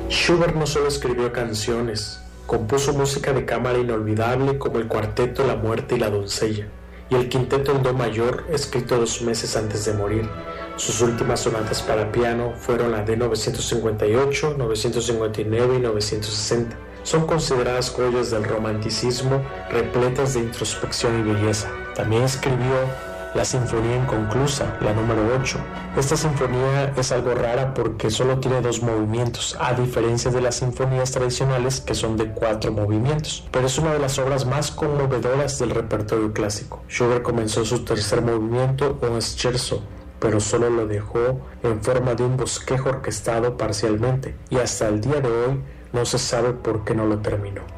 Schubert no solo escribió canciones, compuso música de cámara inolvidable como el cuarteto La Muerte y la Doncella, y el quinteto en do mayor, escrito 2 meses antes de morir. Sus últimas sonatas para piano fueron la de 958, 959 y 960. Son consideradas joyas del romanticismo, repletas de introspección y belleza. También escribió la Sinfonía Inconclusa, la número 8. Esta sinfonía es algo rara porque solo tiene 2 movimientos, a diferencia de las sinfonías tradicionales que son de 4 movimientos, pero es una de las obras más conmovedoras del repertorio clásico. Schubert comenzó su tercer movimiento, un scherzo, pero solo lo dejó en forma de un bosquejo orquestado parcialmente, y hasta el día de hoy no se sabe por qué no lo terminó.